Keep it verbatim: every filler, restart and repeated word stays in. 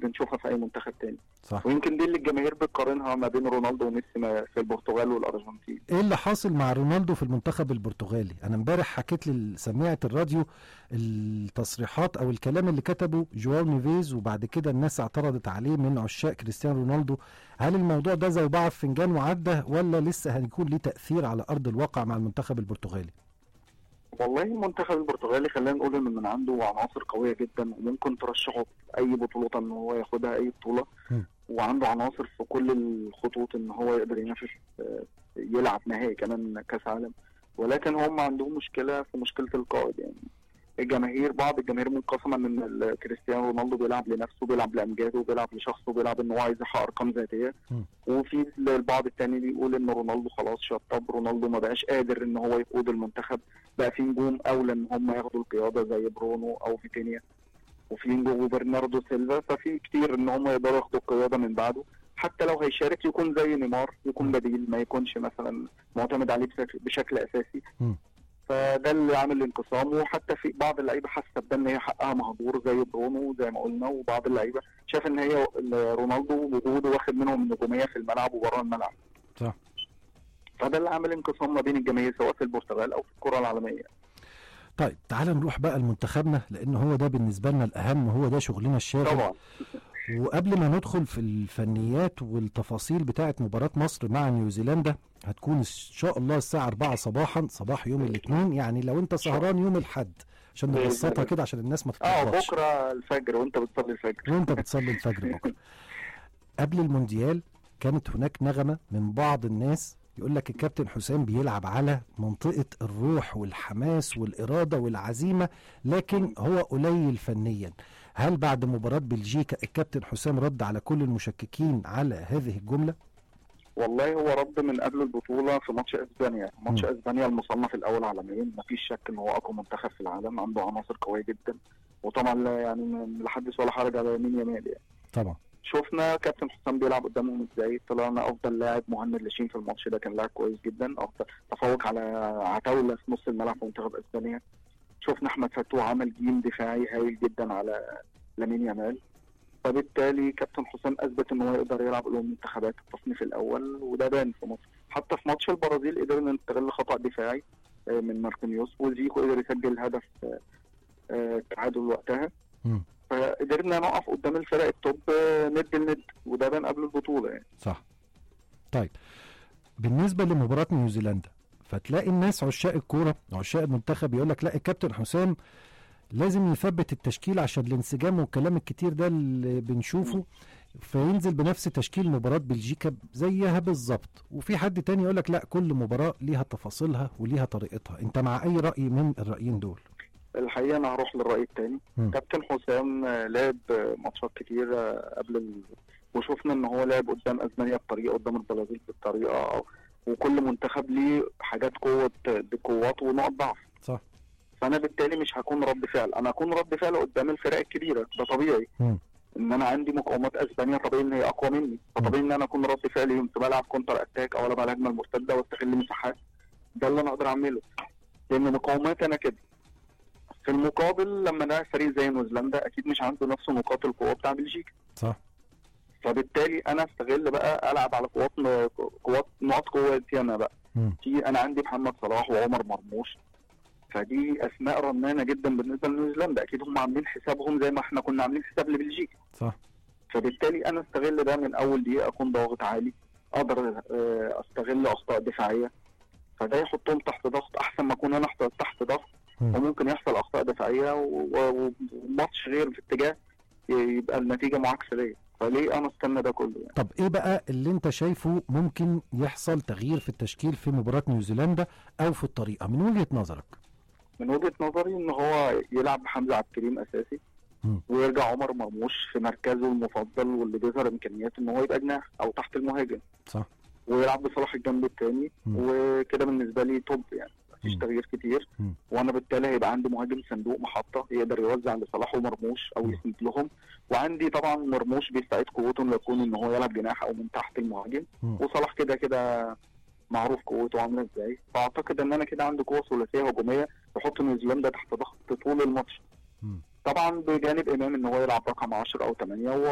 بنشوفها في اي منتخب تاني. صح. ويمكن دي اللي الجماهير بتقارنها ما بين رونالدو وميسي في البرتغال والارجنتين. ايه اللي حاصل مع رونالدو في المنتخب البرتغالي؟ انا امبارح حكيت لي سميعة الراديو التصريحات او الكلام اللي كتبه جواو نيفيز، وبعد كده الناس اعترضت عليه من عشاق كريستيانو رونالدو. هل الموضوع ده زوبعة في فنجان وعدى، ولا لسه هيكون ليه تأثير على ارض الواقع مع المنتخب البرتغالي؟ والله المنتخب البرتغالي خلينا نقول ان من عنده عناصر قويه جدا وممكن ترشحه في اي بطوله ان هو ياخدها اي بطوله، م. وعنده عناصر في كل الخطوط ان هو يقدر ينافس يلعب نهائي كمان كاس عالم. ولكن هم عندهم مشكله في مشكله القائد. يعني الجماهير بعض الجماهير منقسمه ان كريستيانو رونالدو بيلعب لنفسه، بيلعب لامجاده، بيلعب لشخصه، بيلعب ان هو عايز يحقق ارقام ذاتيه. وفي البعض الثاني بيقول ان رونالدو خلاص شطب، رونالدو ما بقاش قادر ان هو يقود المنتخب، بقى في نجوم اولى ان هم ياخدوا القياده زي برونو او فيتينيا، وفي نجوم برناردو سيلفا، ففي كتير ان هم يقدروا ياخدوا القياده من بعده. حتى لو هيشارك يكون زي نيمار، يكون بديل، ما يكونش مثلا معتمد عليه بشكل, بشكل اساسي. م. فده اللي عامل انقسام. وحتى في بعض اللعيبه حاسه بده ان هي حقها مهدور زي برونو زي ما قلنا، وبعض اللعيبه شاف ان هي رونالدو وجوده واخد منهم نجوميه في الملعب وبره الملعب. صح. فده اللي عامل انقسام ما بين الجماهير سواء في البرتغال او في الكره العالميه. طيب تعال نروح بقى لمنتخبنا، لان هو ده بالنسبه لنا الاهم، هو ده شغلنا الشاغل طبعا. وقبل ما ندخل في الفنيات والتفاصيل بتاعه مباراه مصر مع نيوزيلندا، هتكون ان شاء الله الساعه أربعة صباحا صباح يوم الاثنين، يعني لو انت سهران يوم الاحد عشان نبسطها كده عشان الناس ما تتلخبطش. اه بكره الفجر وانت بتصلي الفجر وانت بتصلي الفجر بكره. قبل المونديال كانت هناك نغمه من بعض الناس يقول لك الكابتن حسام بيلعب على منطقه الروح والحماس والاراده والعزيمه، لكن هو قليل فنيا. هل بعد مباراه بلجيكا الكابتن حسام رد على كل المشككين على هذه الجمله؟ والله هو رد من قبل البطوله في ماتش اسبانيا، ماتش اسبانيا المصنف الاول عالميا، مفيش شك ان هو اقوى منتخب في العالم، عنده عناصر قويه جدا، وطبعا يعني لا حدث ولا حرج على يمين يمال. يعني طبعا شفنا كابتن حسام بيلعب قدامهم ازاي. طلعنا افضل لاعب مهند لاشين في الماتش ده، كان لاعب كويس جدا، افضل تفوق على عتاوله في نص الملعب في منتخب اسبانيا. شفنا احمد فتوح عمل جيم دفاعي هايل جدا على لامين يامال. فبالتالي كابتن حسام اثبت ان هو يقدر يلعب قدام منتخبات التصنيف الاول، وده بان في مصر. حتى في ماتش البرازيل قدرنا نستغل خطا دفاعي من ماركينيوس، وزيكو قدر يسجل هدف تعادل وقتها. م. فقدرنا نقف قدام الفرق التوب ند لند، وده بان قبل البطوله يعني. صح. طيب بالنسبه لمباراه نيوزيلندا، فتلاقي الناس عشاق الكوره عشاق المنتخب يقول لك لا الكابتن حسام لازم يثبت التشكيل عشان الانسجام والكلام الكتير ده اللي بنشوفه، فينزل بنفس تشكيل مباراة بلجيكا زيها بالظبط. وفي حد تاني يقولك لا كل مباراة ليها تفاصيلها وليها طريقتها. انت مع اي رأي من الرأيين دول؟ الحقيقة انا هروح للرأي التاني. م. كابتن حسام لعب ماتشات كتير قبل ال... وشوفنا ان هو لعب قدام اسبانيا بطريقة، قدام البرازيل بطريقة، وكل منتخب ليه حاجات قوة بقوات ونقط ضعف. صح. فانا بالتالي مش هكون رد فعل، انا هكون رد فعل قدام الفرق الكبيره، ده طبيعي. م. ان انا عندي مقاومات اسبانيا طبيعي ان هي اقوى مني، فطبيعي ان انا اكون رد فعلي يوم بلعب كونتر اتاك او العب على الهجمه المرتده واستغل مساحات. ده اللي انا اقدر اعمله لان مقاومات انا كده. في المقابل لما نلاعب فريق زي نيوزيلندا اكيد مش عنده نفس نقاط القوه بتاع بلجيكا. صح. فبالتالي انا استغل بقى العب على قوات قوات نقاط قوتي انا بقى. م. في انا عندي محمد صلاح وعمر مرموش، فدي اسماء رنانه جدا بالنسبه لنيوزيلندا، اكيد هم عاملين حسابهم زي ما احنا كنا عاملين حساب لبلجيكا. صح. فبالتالي انا استغل ده من اول دقيقه، اكون ضاغط عالي، اقدر استغل اخطاء دفاعيه، فده يحطهم تحت ضغط احسن ما اكون انا تحت ضغط وممكن يحصل اخطاء دفاعيه وماتش غير في اتجاه يبقى النتيجه معاكسه ليا. فليه انا استنى ده كله يعني؟ طب ايه بقى اللي انت شايفه ممكن يحصل تغيير في التشكيل في مباراه نيوزيلندا او في الطريقه من وجهه نظرك؟ من وجهة نظري ان هو يلعب بحمزة عبد الكريم اساسي، م. ويرجع عمر مرموش في مركزه المفضل واللي بيظهر امكانياته ان هو يبقى جناح او تحت المهاجم. صح. ويلعب بصلاح الجنب الثاني، وكده بالنسبه لي توب يعني مفيش تغيير كتير. م. وانا بالتالي هيبقى عندي مهاجم صندوق محطه يقدر يوزع لصلاح ومرموش او يسند لهم، وعندي طبعا مرموش بيستعيد قوته ليكون ان هو يلعب جناح او من تحت المهاجم، م. وصلاح كده كده معروف قوته عامله ازاي. فاعتقد ان انا كده عندي قوه ثلاثيه هجوميه تحط نيوزيلندا تحت ضغط طول الماتش. طبعا بجانب امام ان هو يلعب رقم عشرة او ثمانية